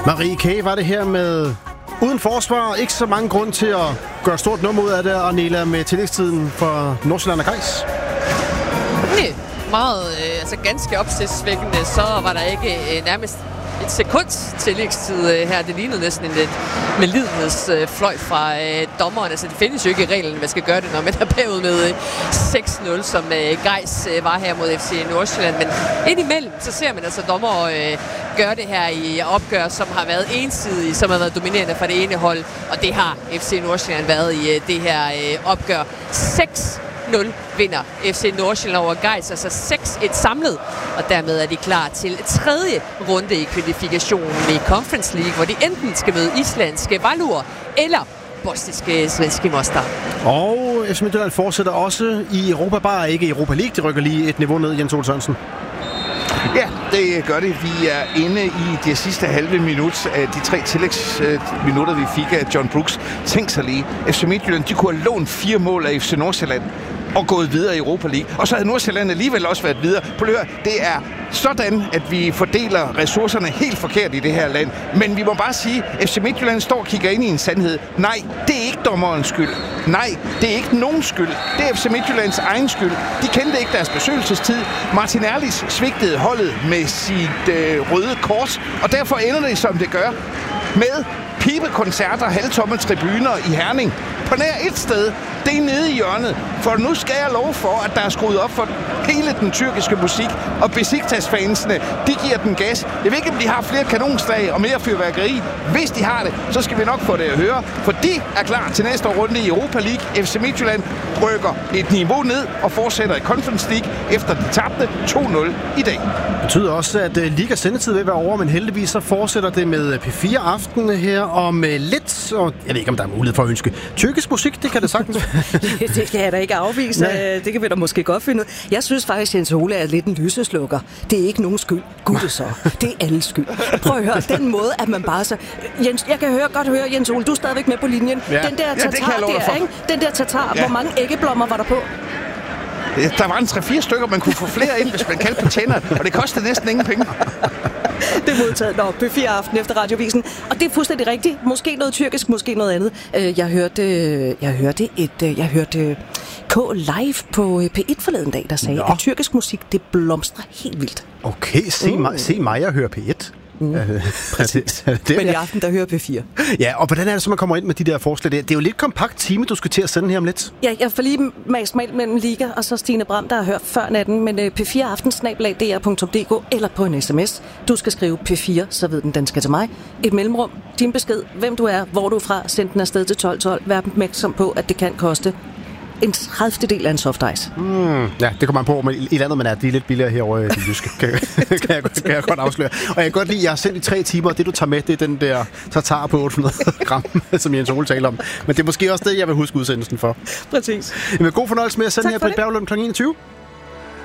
Marie K. var det her med uden forsvar. Ikke så mange grund til at gøre stort nummer ud af det, og Nela med tillægstiden for Nordsjælland og Gejs. Nej, meget, ganske opsigtsvækkende, så var der ikke nærmest et sekunds tillægstid her. Det lignede næsten en lidt med lidenhedsfløjt fra dommeren. Altså, det findes jo ikke i reglen, hvad skal gøre det, når man er bagud med 6-0, som Gejs var her mod FC Nordsjælland. Men indimellem, så ser man altså dommer gøre det her i opgør, som har været ensidige, som har været dominerende for det ene hold. Og det har FC Nordsjælland været i det her opgør. 6-0 vinder FC Nordsjælland over Gejs, altså 6-1 samlet, og dermed er de klar til tredje runde i kvalifikationen i Conference League, hvor de enten skal møde islandske Valur eller bosniske Svenske Mostar. Og FC Midtjylland fortsætter også i Europa, bare ikke i Europa League. De rykker lige et niveau ned, Jens Ole Sørensen. Ja, det gør det. Vi er inde i det sidste halve minut af de 3 tillægsminutter, vi fik af John Brooks. Tænk sig lige, FC Midtjylland, de kunne have lånt 4 mål af FC Nordsjælland og gået videre i Europa League. Og så havde Nordsjælland alligevel også været videre. På hør, det er sådan, at vi fordeler ressourcerne helt forkert i det her land. Men vi må bare sige, at FC Midtjylland står og kigger ind i en sandhed. Nej, det er ikke dommerens skyld. Nej, det er ikke nogen skyld. Det er FC Midtjyllands egen skyld. De kendte ikke deres besøgelsestid. Martin Erlis svigtede holdet med sit røde kors, og derfor ender det, som det gør, med pibekoncerter, halvtomme tribuner i Herning. På nær et sted, det er nede i hjørnet. For nu skal jeg love for, at der er skruet op for hele den tyrkiske musik, og Besiktas-fansene, de giver den gas. Jeg ved ikke, om de har flere kanonslag og mere fyrværkeri. Hvis de har det, så skal vi nok få det at høre, for de er klar til næste runde i Europa League. FC Midtjylland rykker et niveau ned og fortsætter i Conference League, efter de tabte 2-0 i dag. Det betyder også, at Liga sendetid vil være over, men heldigvis så fortsætter det med P4 Aften her om lidt. Og jeg ved ikke, om der er mulighed for at ønske tyrkisk musik, det kan det sagtens. Det kan jeg da ikke afvise. Nej. Det kan vi da måske godt finde ud. Jeg synes faktisk, at Jens Ole er lidt en lyseslukker. Det er ikke nogen skyld. Gud så. Det er alles skyld. Prøv at høre, den måde, at man bare så... Jens, jeg kan godt høre, Jens Ole, du er stadigvæk med på linjen. Ja. Den der tatar der, ikke? Den der tatar, hvor mange æggeblommer var der på? Der var en 3-4 stykker, man kunne få flere ind, hvis man kaldte på tænder, og det kostede næsten ingen penge. Det er modtaget P4 Aften efter Radiovisen. Og det er fuldstændig rigtigt. Måske noget tyrkisk, måske noget andet. Jeg hørte K live på P1 forleden dag, der sagde, at tyrkisk musik, det blomstrer helt vildt. Okay, se mig og høre P1. Præcis. Men i aften, der hører P4. Ja, og hvordan er det så, man kommer ind med de der forslag der? Det er jo lidt kompakt time, du skal til at sende her om lidt. Ja, jeg får lige mast mig mellem Liga og så Stine Bram, der har hørt før natten, men p4aften@dr.dk eller på en sms. Du skal skrive P4, så ved den skal til mig. Et mellemrum, din besked, hvem du er, hvor du er fra, send den afsted til 1212. Vær opmærksom på, at det kan koste en 30-del af en soft ice. Ja, det kommer man på, men i landet, man er, de er lidt billigere herovre i det jyske, kan jeg godt afsløre. Og jeg kan godt lide, at jeg har sendt i 3 timer, det du tager med, det er den der tartar på 800 gram, som Jens Ole taler om. Men det er måske også det, jeg vil huske udsendelsen for. Præcis. Jamen, god fornøjelse med at sende her på Berglund kl. 21.